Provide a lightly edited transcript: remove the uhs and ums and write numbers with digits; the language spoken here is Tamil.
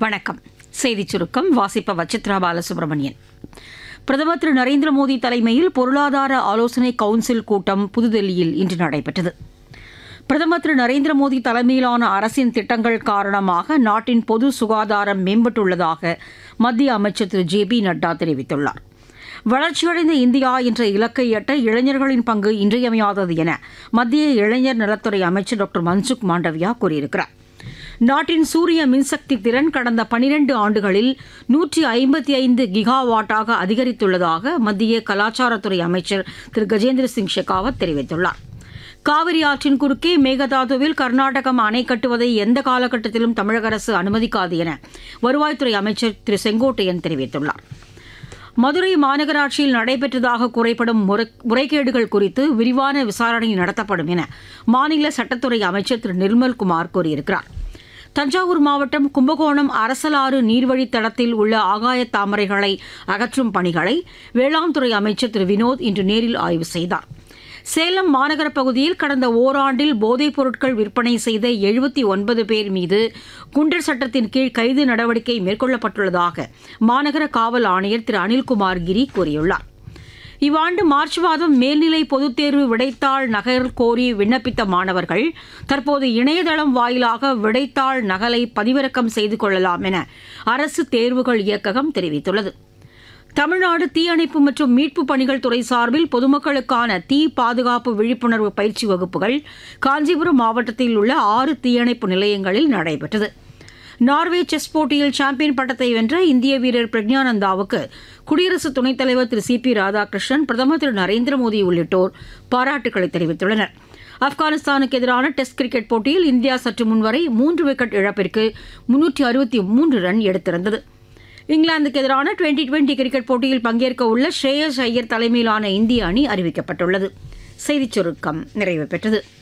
வணக்கம். செய்திச் சுருக்கம் வாசிப்பவர் சித்ரா பாலசுப்ரமணியன். பிரதமர் திரு நரேந்திர மோடி தலைமையில் பொருளாதார ஆலோசனை கவுன்சில் கூட்டம் புதுதில்லியில் இன்று நடைபெற்றது. பிரதமர் திரு நரேந்திர மோடி தலைமையிலான அரசின் திட்டங்கள் காரணமாக நாட்டின் பொது சுகாதாரம் மேம்பட்டுள்ளதாக மத்திய அமைச்சர் திரு ஜே பி நட்டா தெரிவித்துள்ளார். வளர்ச்சியடைந்த இந்தியா என்ற இலக்கை எட்ட இளைஞர்களின் பங்கு இன்றியமையாதது என மத்திய இளைஞர் நலத்துறை அமைச்சர் டாக்டர் மன்சுக் மாண்டவியா கூறியிருக்கிறார். நாட்டின் சூரிய மின்சக்தி திறன் கடந்த 12 ஆண்டுகளில் 155 கிகாவாட்டாக அதிகரித்துள்ளதாக மத்திய கலாச்சாரத்துறை அமைச்சர் திரு கஜேந்திர சிங் ஷெகாவத் தெரிவித்துள்ளார். காவிரி ஆற்றின் குறுக்கே மேகதாதுவில் கர்நாடகம் அணை கட்டுவதை எந்த காலகட்டத்திலும் தமிழக அரசு அனுமதிக்காது என வருவாய்த்துறை அமைச்சர் திரு செங்கோட்டையன் தெரிவித்துள்ளார். மதுரை மாநகராட்சியில் நடைபெற்றதாக கூறப்படும் முறைகேடுகள் குறித்து விரிவான விசாரணை நடத்தப்படும் என மாநில சட்டத்துறை அமைச்சர் திரு நிர்மல்குமார் கூறியிருக்கிறார். தஞ்சாவூர் மாவட்டம் கும்பகோணம் அரசலாறு நீர்வழித் தடத்தில் உள்ள ஆகாய தாமரைகளை அகற்றும் பணிகளை வேளாண் துறை அமைச்சர் திரு வினோத் இன்று நேரில் ஆய்வு செய்தார். சேலம் மாநகர பகுதியில் கடந்த ஓராண்டில் போதைப் பொருட்கள் விற்பனை செய்த 79 பேர் மீது குண்டர் சட்டத்தின் கீழ் கைது நடவடிக்கை மேற்கொள்ளப்பட்டுள்ளதாக மாநகர காவல் ஆணையர் திரு அனில்குமார் கிரி கூறியுள்ளார். இவ்வாண்டு மார்ச் மாதம் மேல்நிலை பொதுத் தேர்வு விடைத்தாள் நகல் கோரி விண்ணப்பித்த மாணவர்கள் தற்போது இணையதளம் வாயிலாக விடைத்தாள் நகலை பதிவிறக்கம் செய்து கொள்ளலாம் என அரசு தேர்வுகள் இயக்ககம் தெரிவித்துள்ளது. தமிழ்நாடு தீயணைப்பு மற்றும் மீட்புப் பணிகள் துறை சார்பில் பொதுமக்களுக்கான தீ பாதுகாப்பு விழிப்புணர்வு பயிற்சி வகுப்புகள் காஞ்சிபுரம் மாவட்டத்தில் உள்ள 6 தீயணைப்பு நிலையங்களில் நடைபெற்றது. நார்வே செஸ் போட்டியில் சாம்பியன் பட்டத்தை வென்ற இந்திய வீரர் பிரக்ஞானந்தாவுக்கு குடியரசு துணைத் தலைவர் திரு சி பி ராதாகிருஷ்ணன், பிரதமர் திரு நரேந்திர மோடி உள்ளிட்டோர் பாராட்டுக்களை தெரிவித்துள்ளனர். ஆப்கானிஸ்தானுக்கு எதிரான டெஸ்ட் கிரிக்கெட் போட்டியில் இந்தியா சற்று முன்வரை 3 விக்கெட் இழப்பிற்கு 363 ரன் எடுத்திருந்தது. இங்கிலாந்துக்கு எதிரான டுவெண்டி கிரிக்கெட் போட்டியில் பங்கேற்க உள்ள ஸ்ரேயஸ் ஐயர் தலைமையிலான இந்திய அணி அறிவிக்கப்பட்டுள்ளது. செய்திச் சுருக்கம் நிறைவு பெற்றது.